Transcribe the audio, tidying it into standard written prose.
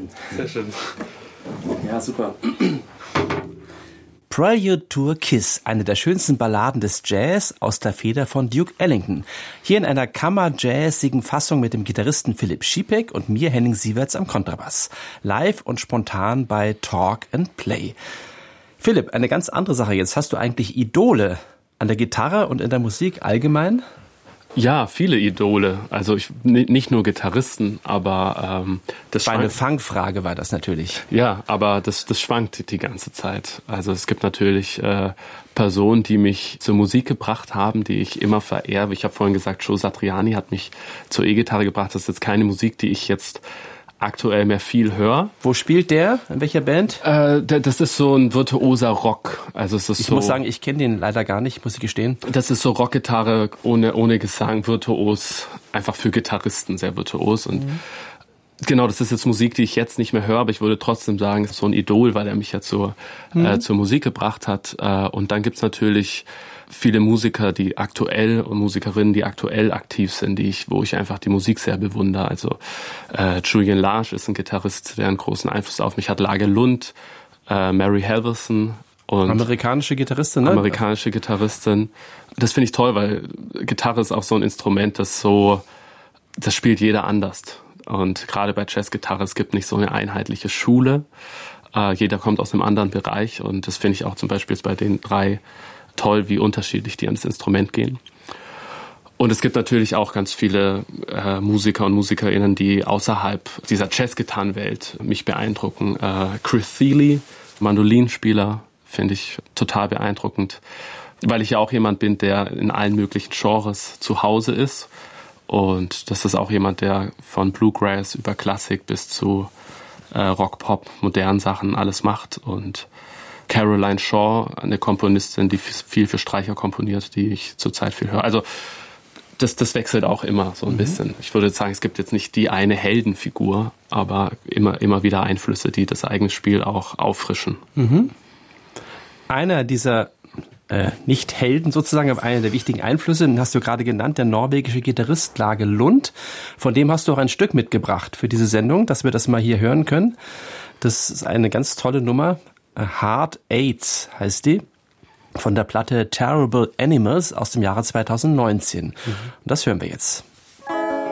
Sehr schön. Ja, super. Prelude to a Kiss, eine der schönsten Balladen des Jazz aus der Feder von Duke Ellington. Hier in einer kammerjazzigen Fassung mit dem Gitarristen Philipp Schipek und mir, Henning Sieverts, am Kontrabass. Live und spontan bei Talk and Play. Philipp, eine ganz andere Sache jetzt. Hast du eigentlich Idole an der Gitarre und in der Musik allgemein? Ja, viele Idole. Also nicht nur Gitarristen, aber das war eine Fangfrage, war das natürlich. Ja, aber das schwankt die ganze Zeit. Also es gibt natürlich Personen, die mich zur Musik gebracht haben, die ich immer verehre. Ich habe vorhin gesagt, Joe Satriani hat mich zur E-Gitarre gebracht. Das ist jetzt keine Musik, die ich jetzt aktuell mehr viel höre. Wo spielt der? In welcher Band? Das ist so ein virtuoser Rock. Also es ist ich muss sagen, ich kenne den leider gar nicht, muss ich gestehen. Das ist so Rockgitarre ohne Gesang, virtuos, einfach für Gitarristen sehr virtuos. Und genau, das ist jetzt Musik, die ich jetzt nicht mehr höre, aber ich würde trotzdem sagen, es ist so ein Idol, weil er mich ja zur Musik gebracht hat. Und dann gibt's natürlich viele Musiker, die aktuell und Musikerinnen, die aktuell aktiv sind, wo ich einfach die Musik sehr bewundere. Also Julian Lage ist ein Gitarrist, der einen großen Einfluss auf mich hat. Lage Lund, Mary Halverson und amerikanische Gitarristin, ne? Amerikanische Gitarristin. Das finde ich toll, weil Gitarre ist auch so ein Instrument, das spielt jeder anders. Und gerade bei Jazzgitarre, es gibt nicht so eine einheitliche Schule. Jeder kommt aus einem anderen Bereich und das finde ich auch zum Beispiel jetzt bei den 3 toll, wie unterschiedlich die an das Instrument gehen. Und es gibt natürlich auch ganz viele Musiker und Musikerinnen, die außerhalb dieser Jazzgitarrenwelt mich beeindrucken. Chris Thile, Mandolinspieler, finde ich total beeindruckend, weil ich ja auch jemand bin, der in allen möglichen Genres zu Hause ist. Und das ist auch jemand, der von Bluegrass über Klassik bis zu Rock, Pop, modernen Sachen alles macht. Und Caroline Shaw, eine Komponistin, die viel für Streicher komponiert, die ich zurzeit viel höre. Also das wechselt auch immer so ein bisschen. Ich würde sagen, es gibt jetzt nicht die eine Heldenfigur, aber immer wieder Einflüsse, die das eigene Spiel auch auffrischen. Einer dieser nicht Helden sozusagen, aber einer der wichtigen Einflüsse, den hast du gerade genannt, der norwegische Gitarrist Lage Lund. Von dem hast du auch ein Stück mitgebracht für diese Sendung, dass wir das mal hier hören können. Das ist eine ganz tolle Nummer. Heart AIDS heißt die, von der Platte Terrible Animals aus dem Jahre 2019. Und das hören wir jetzt.